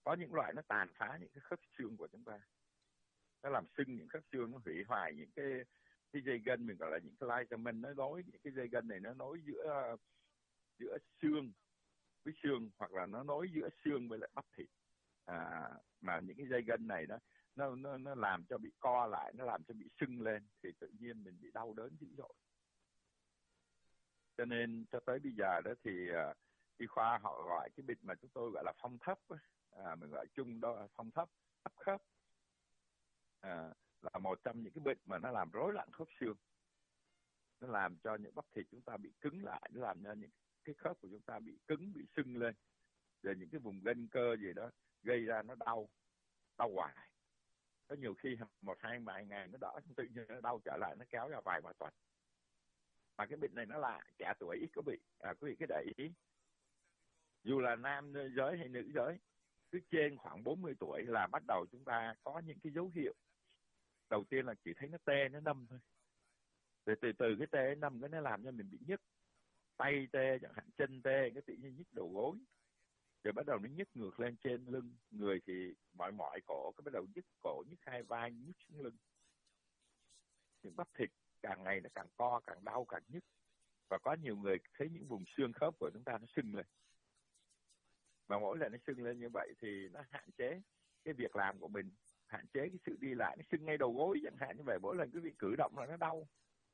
Có những loại nó tàn phá những cái khớp xương của chúng ta, nó làm sưng những khớp xương, nó hủy hoại những cái dây gân, mình gọi là những cái ligament, nó nối những cái dây gân này, nó nối giữa xương với xương, hoặc là nó nối giữa xương với lại bắp thịt. Mà những cái dây gân này nó làm cho bị co lại, nó làm cho bị sưng lên, thì tự nhiên mình bị đau đớn dữ dội. Cho nên cho tới bây giờ đó thì y khoa họ gọi cái bệnh mà chúng tôi gọi là phong thấp, mình gọi chung đó là phong thấp, thấp khớp, là một trong những cái bệnh mà nó làm rối loạn khớp xương, nó làm cho những bắp thịt chúng ta bị cứng lại, nó làm cho những cái khớp của chúng ta bị cứng, bị sưng lên, rồi những cái vùng gân cơ gì đó gây ra nó đau hoài. Có nhiều khi một hai vài ngày nó đỡ, tự nhiên nó đau trở lại, nó kéo ra vài ba tuần. Mà cái bệnh này nó lạ, trẻ tuổi ít có bị. Quý vị cứ để ý, dù là nam giới hay nữ giới, cứ trên khoảng 40 tuổi là bắt đầu chúng ta có những cái dấu hiệu. Đầu tiên là chỉ thấy nó tê, nó nâm thôi. Rồi từ từ cái tê nâm cái nó làm cho mình bị nhức, tay tê chẳng hạn, chân tê, cái tự nhiên nhức đầu gối. Rồi bắt đầu nó nhức ngược lên trên lưng, người thì mỏi cổ, cái bắt đầu nhức cổ, nhức hai vai, nhức xuống lưng. Những bắp thịt càng ngày nó càng co, càng đau, càng nhức. Và có nhiều người thấy những vùng xương khớp của chúng ta nó sưng lên. Và mỗi lần nó sưng lên như vậy thì nó hạn chế cái việc làm của mình, hạn chế cái sự đi lại, nó sưng ngay đầu gối chẳng hạn như vậy, mỗi lần quý vị cử động là nó đau.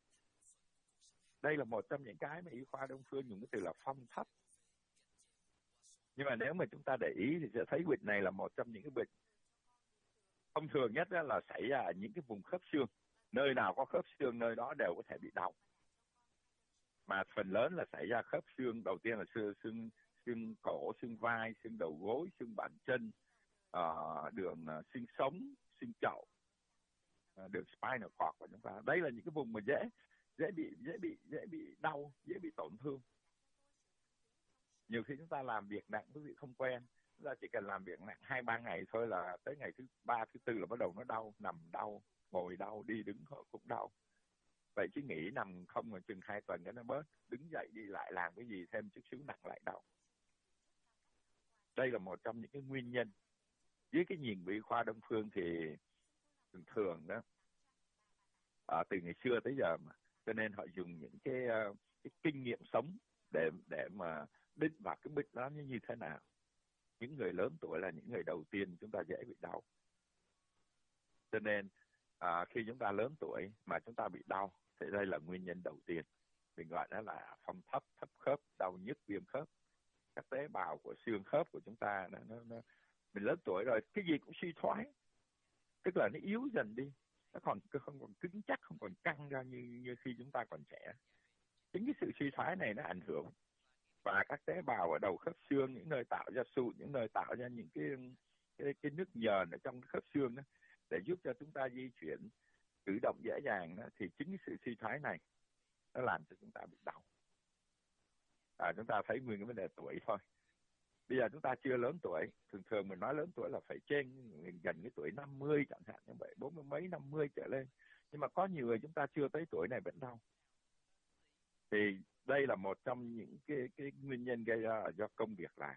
Đây là một trong những cái mà y khoa Đông phương dùng cái từ là phong thấp. Nhưng mà nếu mà chúng ta để ý thì sẽ thấy bệnh này là một trong những cái bệnh thông thường nhất là xảy ra ở những cái vùng khớp xương. Nơi nào có khớp xương nơi đó đều có thể bị đau. Mà phần lớn là xảy ra khớp xương, đầu tiên là xương cổ, xương vai, xương đầu gối, xương bàn chân, đường xương sống, xương chậu, đường spinal cord của chúng ta. Đây là những cái vùng mà dễ bị đau, dễ bị tổn thương. Nhiều khi chúng ta làm việc nặng, quý vị không quen, chúng ta chỉ cần làm việc nặng 2-3 ngày thôi là tới ngày thứ 3, thứ 4 là bắt đầu nó đau, nằm đau, ngồi đau, đi đứng cũng đau. Vậy chứ nghỉ nằm không mà chừng 2 tuần cái nó bớt, đứng dậy đi lại làm cái gì thêm chút xíu nặng lại đau. Đây là một trong những cái nguyên nhân. Dưới cái nhìn của y khoa Đông phương thì thường đó, từ ngày xưa tới giờ mà, cho nên họ dùng những cái kinh nghiệm sống để mà định vào cái bệnh đó như thế nào. Những người lớn tuổi là những người đầu tiên chúng ta dễ bị đau. Cho nên khi chúng ta lớn tuổi mà chúng ta bị đau thì đây là nguyên nhân đầu tiên. Mình gọi nó là phong thấp, thấp khớp, đau nhức, viêm khớp. Các tế bào của xương khớp của chúng ta mình lớn tuổi rồi, cái gì cũng suy thoái, tức là nó yếu dần đi, nó không còn cứng chắc, không còn căng ra như khi chúng ta còn trẻ. Chính cái sự suy thoái này nó ảnh hưởng, và các tế bào ở đầu khớp xương, những nơi tạo ra sụn, những nơi tạo ra những cái nước nhờn ở trong khớp xương đó, để giúp cho chúng ta di chuyển, cử động dễ dàng đó, thì chính cái sự suy thoái này nó làm cho chúng ta bị đau. Chúng ta thấy nguyên cái vấn đề tuổi thôi. Bây giờ chúng ta chưa lớn tuổi, thường mình nói lớn tuổi là phải trên gần cái tuổi 50 chẳng hạn như vậy, 40 mấy 50 trở lên. Nhưng mà có nhiều người chúng ta chưa tới tuổi này vẫn đau. Thì đây là một trong những cái nguyên nhân gây ra do công việc làm.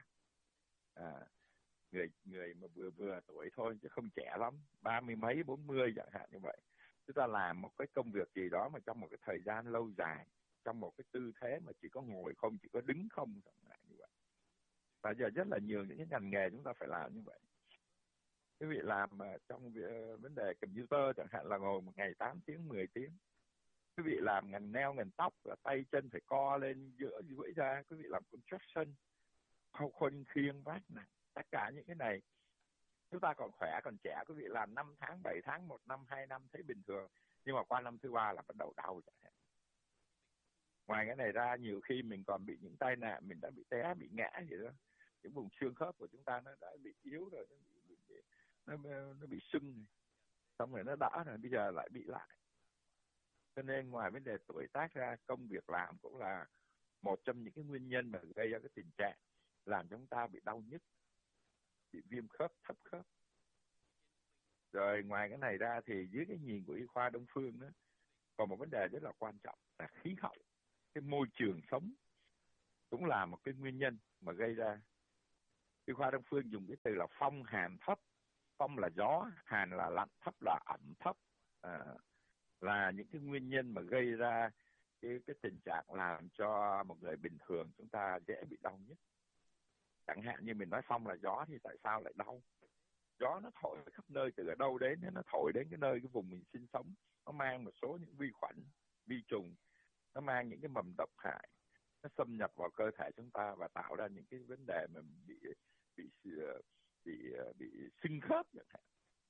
Người mà vừa tuổi thôi chứ không trẻ lắm, 30 mấy 40 chẳng hạn như vậy, chúng ta làm một cái công việc gì đó mà trong một cái thời gian lâu dài, trong một cái tư thế mà chỉ có ngồi không, chỉ có đứng không chẳng hạn như vậy. Và giờ rất là nhiều những cái ngành nghề chúng ta phải làm như vậy. Quý vị làm trong vấn đề computer chẳng hạn là ngồi một ngày 8 tiếng, 10 tiếng. Quý vị làm ngành nail, ngành tóc là tay chân phải co lên, duỗi ra. Quý vị làm construction, khuân khiêng vác nặng, tất cả những cái này chúng ta còn khỏe, còn trẻ, quý vị làm 5 tháng, 7 tháng, 1 năm, 2 năm thấy bình thường. Nhưng mà qua năm thứ 3 là bắt đầu đau chẳng hạn. Ngoài cái này ra, nhiều khi mình còn bị những tai nạn, mình đã bị té, bị ngã gì đó. Những vùng xương khớp của chúng ta nó đã bị yếu rồi, nó bị sưng, xong rồi nó đỡ rồi, bây giờ lại bị lại. Cho nên ngoài vấn đề tuổi tác ra, công việc làm cũng là một trong những cái nguyên nhân mà gây ra cái tình trạng làm cho chúng ta bị đau nhức, bị viêm khớp, thấp khớp. Rồi ngoài cái này ra thì dưới cái nhìn của y khoa Đông phương đó, còn một vấn đề rất là quan trọng là khí hậu, cái môi trường sống cũng là một cái nguyên nhân mà gây ra Y khoa đông phương dùng cái từ là phong hàn thấp. Phong là gió, hàn là lạnh, thấp là ẩm thấp, là những cái nguyên nhân mà gây ra cái tình trạng làm cho một người bình thường chúng ta dễ bị đau nhất. Chẳng hạn như mình nói phong là gió thì tại sao lại đau? Gió nó thổi khắp nơi, từ ở đâu đến nó thổi đến cái nơi, cái vùng mình sinh sống. Nó mang một số những vi khuẩn, vi trùng, nó mang những cái mầm độc hại, nó xâm nhập vào cơ thể chúng ta và tạo ra những cái vấn đề mà bị bị sưng khớp chẳng hạn,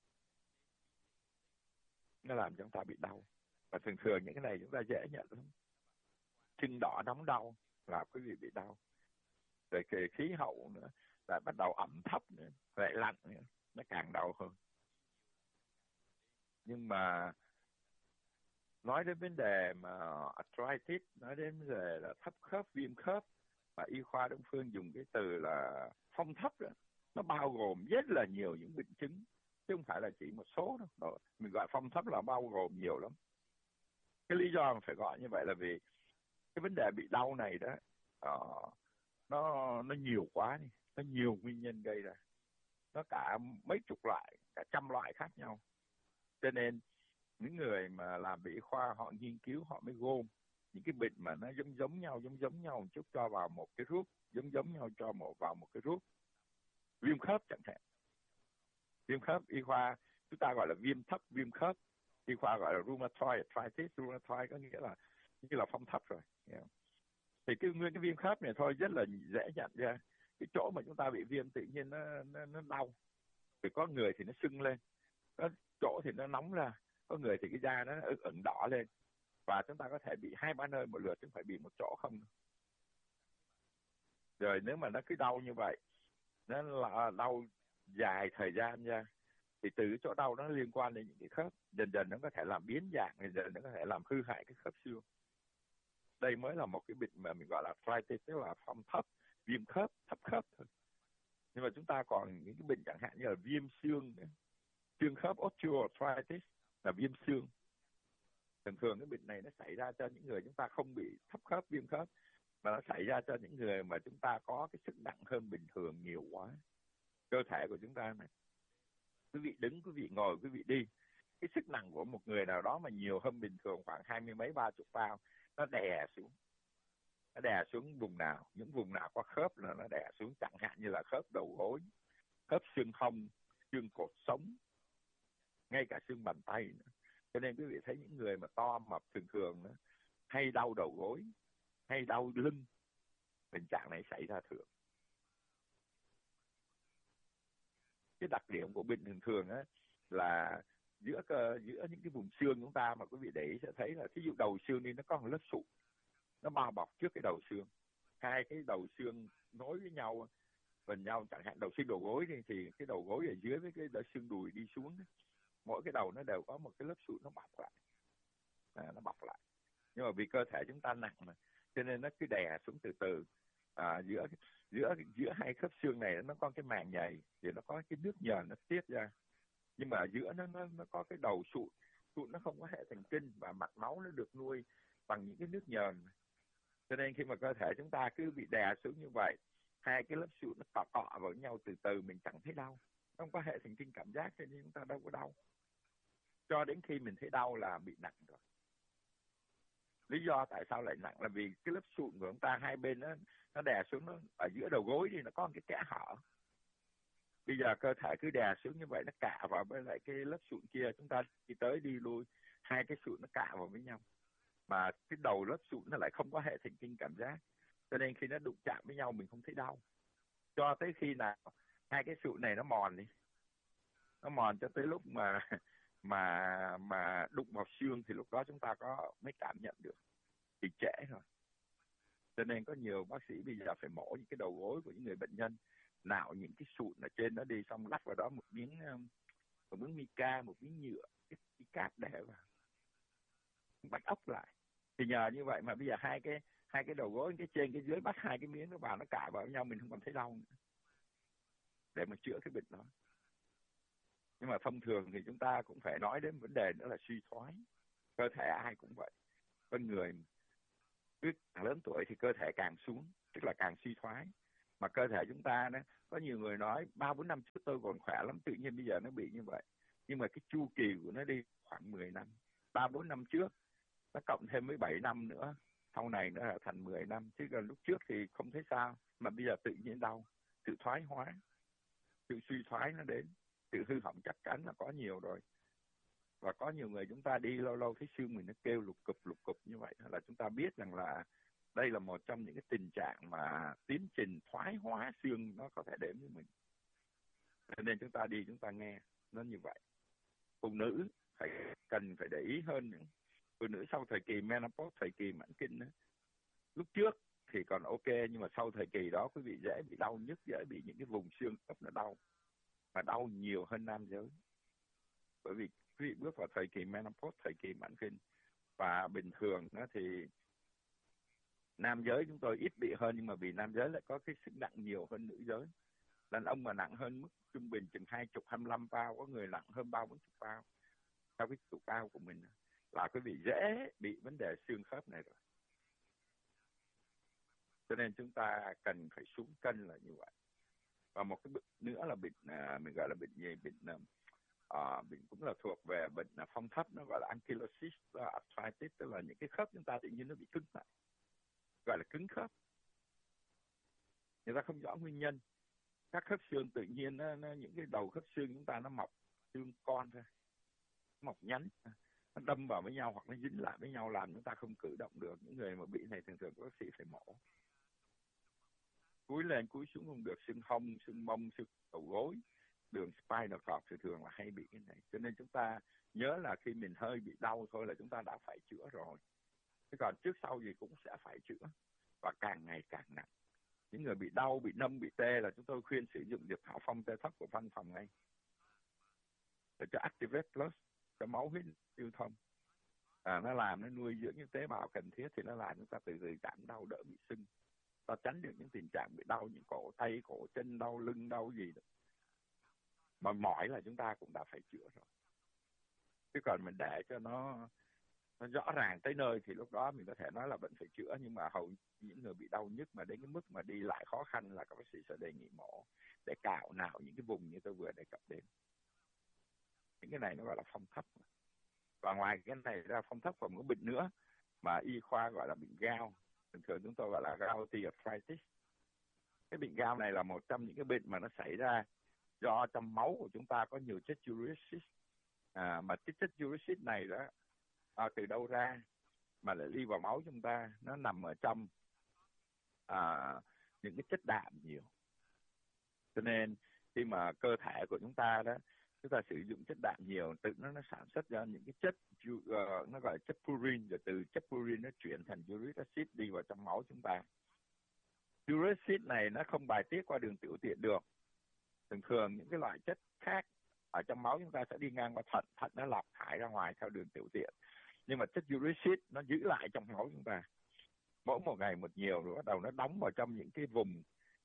nó làm cho chúng ta bị đau. Và thường thường những cái này chúng ta dễ nhận lắm. Sưng đỏ nóng đau là quý vị bị đau. Rồi cái khí hậu nữa, lại bắt đầu ẩm thấp nữa, lại lạnh nữa, nó càng đau hơn. Nhưng mà nói đến vấn đề mà arthritis, nói đến vấn đề là thấp khớp, viêm khớp, mà y khoa đông phương dùng cái từ là phong thấp đó, nó bao gồm rất là nhiều những bệnh chứng, chứ không phải là chỉ một số đâu. Mình gọi phong thấp là bao gồm nhiều lắm. Cái lý do mà phải gọi như vậy là vì cái vấn đề bị đau này đó, nó nhiều quá đi, nó nhiều nguyên nhân gây ra, nó cả mấy chục loại, cả trăm loại khác nhau. Cho nên những người mà làm về y khoa họ nghiên cứu, họ mới gom những cái bệnh mà nó giống nhau một chút cho vào một cái thuốc, giống nhau cho vào một cái thuốc. Viêm khớp chẳng hạn, viêm khớp y khoa chúng ta gọi là viêm thấp viêm khớp, y khoa gọi là rheumatoid arthritis. Rheumatoid có nghĩa là như là phong thấp rồi. Thì cái nguyên cái viêm khớp này thôi rất là dễ nhận ra. Cái chỗ mà chúng ta bị viêm tự nhiên nó đau. Thì có người thì nó sưng lên, có chỗ thì nó nóng ra, có người thì cái da nó ửng đỏ lên. Và chúng ta có thể bị 2-3 nơi một lượt chứ không phải bị một chỗ không. Rồi nếu mà nó cứ đau như vậy, nó là đau dài thời gian ra, thì từ cái chỗ đau nó liên quan đến những cái khớp, dần dần nó có thể làm biến dạng, dần dần nó có thể làm hư hại cái khớp xương. Đây mới là một cái bệnh mà mình gọi là arthritis, tức là phong thấp, viêm khớp, thấp khớp thôi. Nhưng mà chúng ta còn những cái bệnh chẳng hạn như là viêm xương, xương khớp osteoarthritis là viêm xương. Thường thường cái bệnh này nó xảy ra cho những người chúng ta không bị thấp khớp, viêm khớp, mà nó xảy ra cho những người mà chúng ta có cái sức nặng hơn bình thường nhiều quá. Cơ thể của chúng ta này, quý vị đứng, quý vị ngồi, quý vị đi, cái sức nặng của một người nào đó mà nhiều hơn bình thường khoảng 20 mấy 30 pound, nó đè xuống. Nó đè xuống vùng nào? Những vùng nào có khớp là nó đè xuống, chẳng hạn như là khớp đầu gối, khớp xương hông, xương cột sống, ngay cả xương bàn tay nữa. Cho nên quý vị thấy những người mà to mập thường thường nữa, hay đau đầu gối, hay đau lưng, tình trạng này xảy ra thường. Cái đặc điểm của bệnh thường thường á là giữa những cái vùng xương chúng ta mà quý vị để ý sẽ thấy là ví dụ đầu xương đi, nó có một lớp sụn, nó bao bọc trước cái đầu xương. Hai cái đầu xương nối với nhau, gần nhau, chẳng hạn đầu xương đầu gối đi, thì cái đầu gối ở dưới với cái xương đùi đi xuống, mỗi cái đầu nó đều có một cái lớp sụn nó bọc lại, nó bọc lại. Nhưng mà vì cơ thể chúng ta nặng mà, cho nên nó cứ đè xuống từ từ. Giữa hai khớp xương này nó có cái màng nhầy, thì nó có cái nước nhờn nó tiết ra. Nhưng mà ở giữa nó có cái đầu sụn nó không có hệ thần kinh, và mạch máu nó được nuôi bằng những cái nước nhờn. Cho nên khi mà cơ thể chúng ta cứ bị đè xuống như vậy, hai cái lớp sụn nó cọ vào nhau từ từ, mình chẳng thấy đau, không có hệ thần kinh cảm giác, cho nên chúng ta đâu có đau. Cho đến khi mình thấy đau là bị nặng rồi. Lý do tại sao lại nặng là vì cái lớp sụn của chúng ta hai bên nó đè xuống, nó ở giữa đầu gối thì nó có một cái kẽ hở. Bây giờ cơ thể cứ đè xuống như vậy, nó cạ vào với lại cái lớp sụn kia, chúng ta đi tới đi lui, hai cái sụn nó cạ vào với nhau. Mà cái đầu lớp sụn nó lại không có hệ thần kinh cảm giác, cho nên khi nó đụng chạm với nhau mình không thấy đau. Cho tới khi nào hai cái sụn này nó mòn đi, nó mòn cho tới lúc mà đụng vào xương, thì lúc đó chúng ta mới cảm nhận được, thì trễ rồi. Cho nên có nhiều bác sĩ bây giờ phải mổ những cái đầu gối của những người bệnh nhân, nạo những cái sụn ở trên nó đi, xong lắp vào đó một miếng mica, một miếng nhựa, cái cáp để vào, bắt ốc lại. Thì nhờ như vậy mà bây giờ hai cái đầu gối, cái trên cái dưới, bắt hai cái miếng nó vào, nó cạ vào nhau, mình không còn thấy đau nữa, để mà chữa cái bệnh đó. Nhưng mà thông thường thì chúng ta cũng phải nói đến vấn đề nữa là suy thoái. Cơ thể ai cũng vậy, con người cứ càng lớn tuổi thì cơ thể càng xuống, tức là càng suy thoái. Mà cơ thể chúng ta đó, có nhiều người nói 3-4 năm trước tôi còn khỏe lắm, tự nhiên bây giờ nó bị như vậy. Nhưng mà cái chu kỳ của nó đi khoảng 10 năm. 3-4 năm trước nó cộng thêm với 7 năm nữa, sau này nó là thành 10 năm. Chứ còn lúc trước thì không thấy sao, mà bây giờ tự nhiên đau, sự thoái hóa, sự suy thoái nó đến, sự hư hỏng chắc chắn là có nhiều rồi. Và có nhiều người chúng ta đi lâu lâu thấy xương mình nó kêu lục cục như vậy, là chúng ta biết rằng là đây là một trong những cái tình trạng mà tiến trình thoái hóa xương nó có thể đến với mình. Cho nên chúng ta đi chúng ta nghe nó như vậy. Phụ nữ cần phải để ý hơn nữa. Phụ nữ sau thời kỳ menopause, thời kỳ mãn kinh đó, lúc trước thì còn ok, nhưng mà sau thời kỳ đó quý vị dễ bị đau nhức, dễ bị những cái vùng xương khớp nó đau, mà đau nhiều hơn nam giới. Bởi vì quý vị bước vào thời kỳ menopause, thời kỳ mãn kinh. Và bình thường đó thì nam giới chúng tôi ít bị hơn, nhưng mà vì nam giới lại có cái sức nặng nhiều hơn nữ giới. Đàn ông mà nặng hơn mức trung bình chừng 20-25 pound, có người nặng hơn 30-40 pound theo cái chiều cao của mình, là quý vị dễ bị vấn đề xương khớp này rồi. Cho nên chúng ta cần phải xuống cân là như vậy. Và một cái bệnh nữa là bệnh mình gọi là bệnh gì, bệnh cũng là thuộc về bệnh phong thấp, nó gọi là ankylosing arthritis, tức là những cái khớp chúng ta tự nhiên nó bị cứng lại, gọi là cứng khớp. Người ta không rõ nguyên nhân. Các khớp xương tự nhiên những cái đầu khớp xương chúng ta nó mọc xương con ra, mọc nhánh, nó đâm vào với nhau hoặc nó dính lại với nhau làm chúng ta không cử động được. Những người mà bị này thường thường bác sĩ phải mổ. Cúi lên cúi xuống không được, xương hông, xương mông, xương đầu gối, đường spinal cord thì thường là hay bị cái này. Cho nên chúng ta nhớ là khi mình hơi bị đau thôi là chúng ta đã phải chữa rồi. Thế còn trước sau gì cũng sẽ phải chữa, và càng ngày càng nặng. Những người bị đau, bị nâm, bị tê là chúng tôi khuyên sử dụng Diệp Thảo Phong tê thấp của văn phòng ngay, để cho Activate Plus, cho máu huyết lưu thông. Nó làm, nó nuôi dưỡng những tế bào cần thiết, thì nó làm chúng ta từ từ giảm đau, đỡ bị sưng. Ta tránh được những tình trạng bị đau những cổ tay, cổ chân, đau lưng, đau gì đó. Mà mỏi là chúng ta cũng đã phải chữa rồi. Chứ còn mình để cho nó rõ ràng tới nơi thì lúc đó mình có thể nói là vẫn phải chữa. Nhưng mà hầu những người bị đau nhức mà đến cái mức mà đi lại khó khăn là các bác sĩ sẽ đề nghị mổ để cạo nạo những cái vùng như tôi vừa đề cập đến. Những cái này nó gọi là phong thấp. Và ngoài cái này ra, phong thấp còn một bệnh nữa mà y khoa gọi là bệnh gout. Thường thường chúng tôi gọi là gouty arthritis. Cái bệnh gout này là một trong những cái bệnh mà nó xảy ra do trong máu của chúng ta có nhiều chất uric acid. Mà cái chất uric acid này đó từ đâu ra mà lại đi vào máu chúng ta? Nó nằm ở trong những cái chất đạm nhiều. Cho nên khi mà cơ thể của chúng ta đó, chúng ta sử dụng chất đạm nhiều, tự nó sản xuất ra những cái chất nó gọi là chất purin, rồi từ chất purin nó chuyển thành uric acid đi vào trong máu chúng ta. Uric acid này nó không bài tiết qua đường tiểu tiện được. Thường thường những cái loại chất khác ở trong máu chúng ta sẽ đi ngang qua thận, thận nó lọc thải ra ngoài theo đường tiểu tiện. Nhưng mà chất uric acid nó giữ lại trong máu chúng ta. Mỗi một ngày một nhiều rồi bắt đầu nó đóng vào trong những cái vùng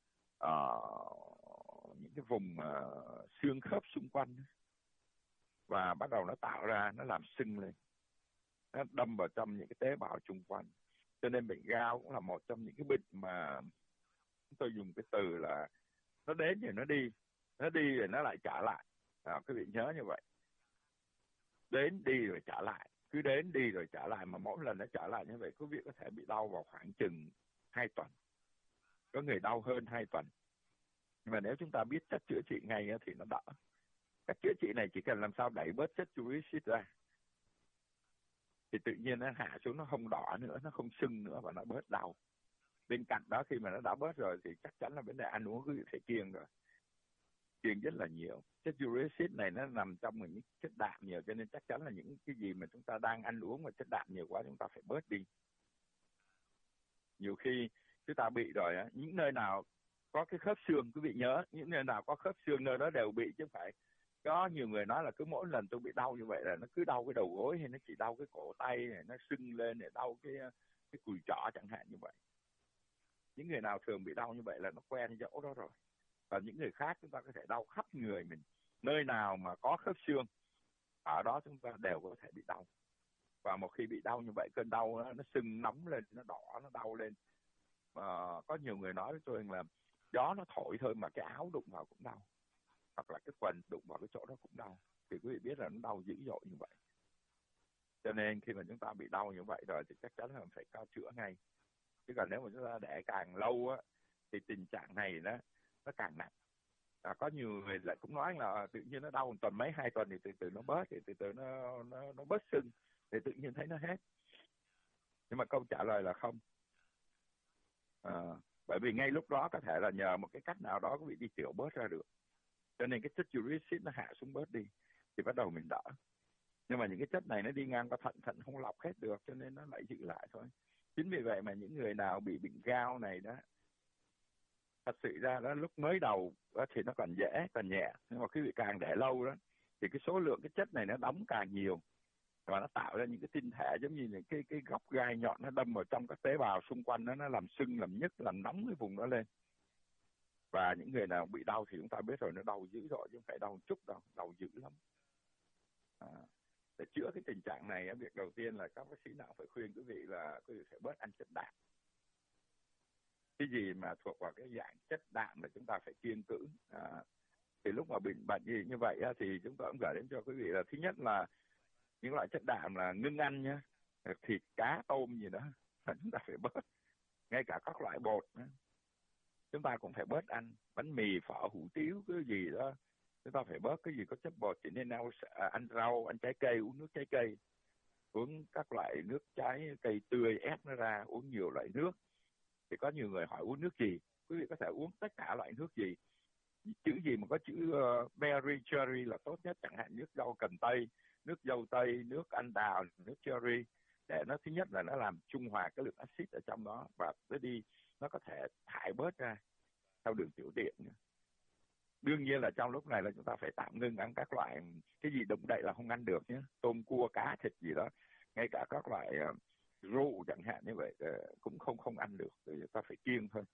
xương khớp xung quanh, và bắt đầu nó tạo ra, nó làm sưng lên, nó đâm vào trong những cái tế bào xung quanh. Cho nên bệnh gout cũng là một trong những cái bệnh mà chúng tôi dùng cái từ là nó đến rồi nó đi rồi nó lại trả lại. Quý vị nhớ như vậy, đến đi rồi trả lại, cứ đến đi rồi trả lại, mà mỗi lần nó trả lại như vậy quý vị có thể bị đau vào khoảng chừng 2 tuần, có người đau hơn 2 tuần. Nhưng mà nếu chúng ta biết cách chữa trị ngay thì nó đỡ. Cách chữa trị này chỉ cần làm sao đẩy bớt chất uric acid ra thì tự nhiên nó hạ xuống, nó không đỏ nữa, nó không sưng nữa và nó bớt đau. Bên cạnh đó khi mà nó đã bớt rồi thì chắc chắn là vấn đề ăn uống quý vị phải kiêng rồi, kiêng rất là nhiều. Chất uric acid này nó nằm trong những chất đạm nhiều, cho nên chắc chắn là những cái gì mà chúng ta đang ăn uống mà chất đạm nhiều quá chúng ta phải bớt đi. Nhiều khi chúng ta bị rồi á, những nơi nào có cái khớp xương, quý vị nhớ, những nơi nào có khớp xương nơi đó đều bị, chứ không phải. Có nhiều người nói là cứ mỗi lần tôi bị đau như vậy là nó cứ đau cái đầu gối, hay nó chỉ đau cái cổ tay này, nó sưng lên để đau cái cùi chỏ chẳng hạn như vậy. Những người nào thường bị đau như vậy là nó quen chỗ đó rồi. Và những người khác chúng ta có thể đau khắp người mình. Nơi nào mà có khớp xương, ở đó chúng ta đều có thể bị đau. Và một khi bị đau như vậy, cơn đau nó sưng nóng lên, nó đỏ, nó đau lên. Có nhiều người nói với tôi là gió nó thổi thôi mà cái áo đụng vào cũng đau, hoặc là cái quần đụng vào cái chỗ đó cũng đau, thì quý vị biết là nó đau dữ dội như vậy. Cho nên khi mà chúng ta bị đau như vậy rồi thì chắc chắn là phải có chữa ngay. Chứ còn nếu mà chúng ta để càng lâu á thì tình trạng này nó càng nặng. Có nhiều người lại cũng nói là tự nhiên nó đau một tuần mấy 2 tuần thì từ từ nó bớt, thì từ từ nó bớt sưng, thì tự nhiên thấy nó hết. Nhưng mà câu trả lời là không. Bởi vì ngay lúc đó có thể là nhờ một cái cách nào đó quý vị đi tiểu bớt ra được, cho nên cái chất uric acid nó hạ xuống bớt đi thì bắt đầu mình đỡ. Nhưng mà những cái chất này nó đi ngang qua thận, thận không lọc hết được cho nên nó lại giữ lại thôi. Chính vì vậy mà những người nào bị bệnh gout này đó, thật sự ra đó lúc mới đầu đó thì nó còn dễ, còn nhẹ, nhưng mà quý vị càng để lâu đó thì cái số lượng cái chất này nó đóng càng nhiều, và nó tạo ra những cái tinh thể giống như những cái góc gai nhọn nó đâm vào trong các tế bào xung quanh nó làm sưng, làm nhức, làm nóng cái vùng đó lên. Và những người nào bị đau thì chúng ta biết rồi, nó đau dữ dội chứ không phải đau một chút đâu, đau dữ lắm. Để chữa cái tình trạng này, việc đầu tiên là các bác sĩ nào phải khuyên quý vị là quý vị phải bớt ăn chất đạm. Cái gì mà thuộc vào cái dạng chất đạm là chúng ta phải kiêng cữ. Thì lúc mà bệnh gì như vậy thì chúng tôi cũng gửi đến cho quý vị là thứ nhất là những loại chất đạm là ngưng ăn nhé, thịt, cá, tôm gì đó là chúng ta phải bớt. Ngay cả các loại bột nữa, chúng ta cũng phải bớt ăn. Bánh mì, phở, hủ tiếu, cái gì đó chúng ta phải bớt. Cái gì có chất bột chỉ nên ăn rau, ăn trái cây, uống nước trái cây, uống các loại nước trái cây tươi ép nó ra, uống nhiều loại nước. Thì có nhiều người hỏi uống nước gì, quý vị có thể uống tất cả loại nước gì. Chữ gì mà có chữ berry, cherry là tốt nhất, chẳng hạn nước rau cần tây, nước dâu tây, nước anh đào, nước cherry, để nó thứ nhất là nó làm trung hòa cái lượng axit ở trong đó, và nó có thể thải bớt ra theo đường tiểu tiện. Đương nhiên là trong lúc này là chúng ta phải tạm ngưng ăn các loại, cái gì động đậy là không ăn được nhé, tôm, cua, cá, thịt gì đó, ngay cả các loại rượu chẳng hạn như vậy cũng không ăn được, thì chúng ta phải kiêng thôi.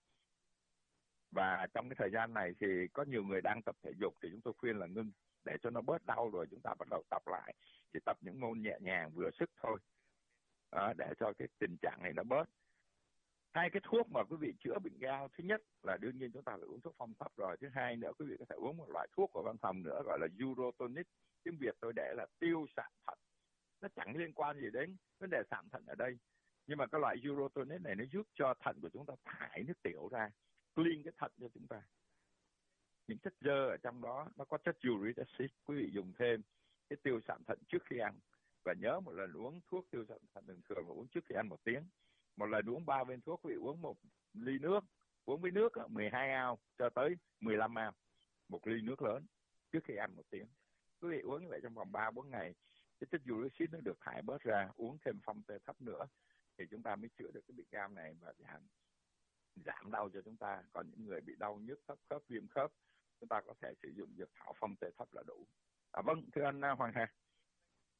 Và trong cái thời gian này thì có nhiều người đang tập thể dục thì chúng tôi khuyên là ngưng, để cho nó bớt đau rồi chúng ta bắt đầu tập lại, chỉ tập những môn nhẹ nhàng vừa sức thôi, để cho cái tình trạng này nó bớt. Hai cái thuốc mà quý vị chữa bệnh gout, thứ nhất là đương nhiên chúng ta phải uống thuốc phong thấp rồi. Thứ hai nữa, quý vị có thể uống một loại thuốc của văn phòng nữa gọi là Urotonic, tiếng Việt tôi để là tiêu sạm thận. Nó chẳng liên quan gì đến vấn đề sạm thận ở đây, nhưng mà cái loại Urotonic này nó giúp cho thận của chúng ta thải nước tiểu ra, clean cái thận cho chúng ta. Những chất dơ ở trong đó nó có chất uric acid, quý vị dùng thêm cái tiêu sạm thận trước khi ăn. Và nhớ một lần uống thuốc tiêu sạm thận thường thường là uống trước khi ăn 1 tiếng. Một lần uống 3 viên thuốc, quý vị uống 1 ly nước, uống với nước 12 ounce cho tới 15 ounce, 1 ly nước lớn trước khi ăn 1 tiếng. Quý vị uống như vậy trong vòng 3-4 ngày, cái chất uric acid nó được thải bớt ra, uống thêm phong tê thấp nữa thì chúng ta mới chữa được cái bệnh gout này và giảm đau cho chúng ta. Còn những người bị đau nhức khớp, viêm khớp, chúng ta có thể sử dụng dược thảo phong tê thấp là đủ. Vâng, thưa anh Hoàng Hà.